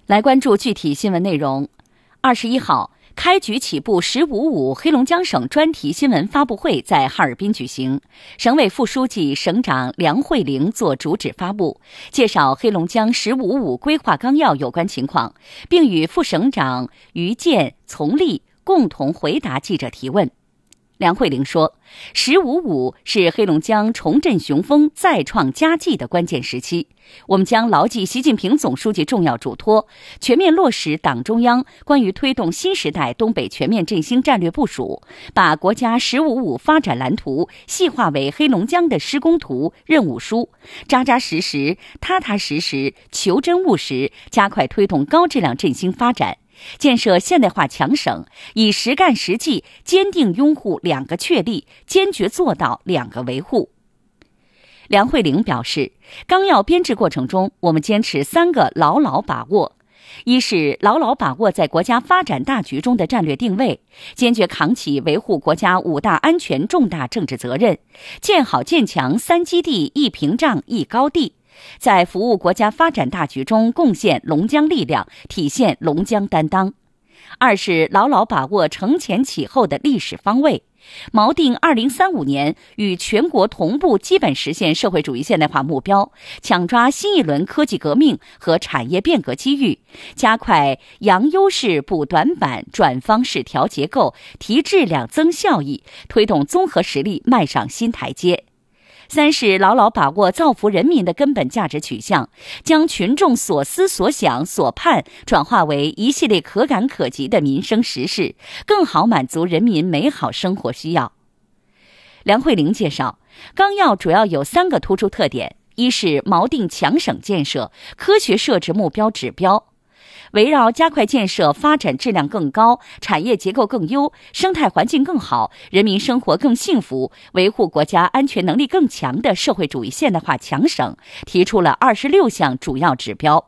来关注具体新闻内容。21号，开局起步“1055”黑龙江省专题新闻发布会在哈尔滨举行，省委副书记、省长梁慧玲作主旨发布，介绍黑龙江“1055”规划纲要有关情况，并与副省长于建、丛立共同回答记者提问。梁慧玲说，“1055”是黑龙江重振雄风、再创佳绩的关键时期，我们将牢记习近平总书记重要嘱托，全面落实党中央关于推动新时代东北全面振兴战略部署，把国家“1055”发展蓝图细化为黑龙江的施工图、任务书，扎扎实实、踏踏实实、求真务实，加快推动高质量振兴发展，建设现代化强省，以实干实际坚定拥护2个确立，坚决做到2个维护。梁慧玲表示，纲要编制过程中，我们坚持3个牢牢把握：一是牢牢把握在国家发展大局中的战略定位，坚决扛起维护国家5大安全重大政治责任，建好建强3基地1屏障1高地，在服务国家发展大局中贡献龙江力量，体现龙江担当。二是牢牢把握承前启后的历史方位，锚定2035年与全国同步基本实现社会主义现代化目标，抢抓新一轮科技革命和产业变革机遇，加快扬优势补短板、转方式调结构，提质量增效益，推动综合实力迈上新台阶。三是牢牢把握造福人民的根本价值取向，将群众所思所想所盼转化为一系列可感可及的民生实事，更好满足人民美好生活需要。梁慧玲介绍，纲要主要有3个突出特点：一是锚定强省建设，科学设置目标指标，围绕加快建设发展质量更高、产业结构更优、生态环境更好、人民生活更幸福、维护国家安全能力更强的社会主义现代化强省，提出了26项主要指标。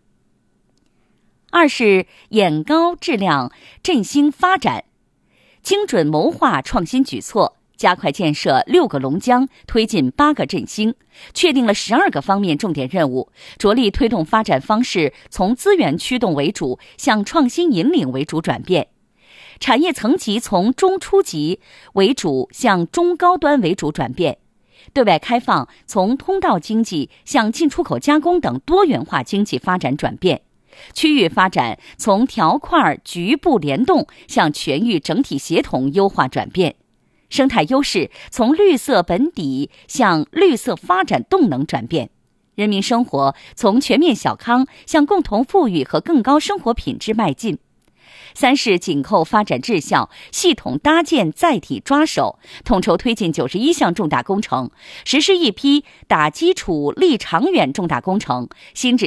二是眼高质量振兴发展，精准谋划创新举措，加快建设6个龙江，推进8个振兴，确定了12个方面重点任务，着力推动发展方式从资源驱动为主向创新引领为主转变，产业层级从中初级为主向中高端为主转变，对外开放从通道经济向进出口加工等多元化经济发展转变，区域发展从条块局部联动向全域整体协同优化转变，生态优势从绿色本底向绿色发展动能转变，人民生活从全面小康向共同富裕和更高生活品质迈进。三是紧扣发展质效，系统搭建载体抓手，统筹推进91项重大工程，实施一批打基础立长远重大工程，新制